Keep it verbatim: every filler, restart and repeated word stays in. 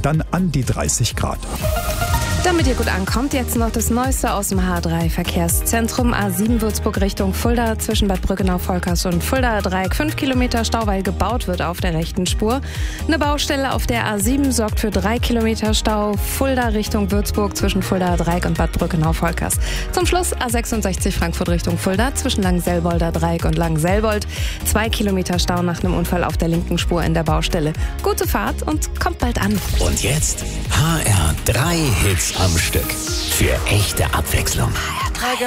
dann an die dreißig Grad. Damit ihr gut ankommt, jetzt noch das Neueste aus dem H drei Verkehrszentrum. A sieben Würzburg Richtung Fulda zwischen Bad Brückenau-Volkers und Fulda Dreieck. Fünf Kilometer Stau, weil gebaut wird auf der rechten Spur. Eine Baustelle auf der A sieben sorgt für drei Kilometer Stau. Fulda Richtung Würzburg zwischen Fulda Dreieck und Bad Brückenau-Volkers. Zum Schluss A sechsundsechzig Frankfurt Richtung Fulda zwischen Langselbolder Dreieck und Langselbold. Zwei Kilometer Stau nach einem Unfall auf der linken Spur in der Baustelle. Gute Fahrt und kommt bald an. Und jetzt H R drei Hits am Stück. Für echte Abwechslung.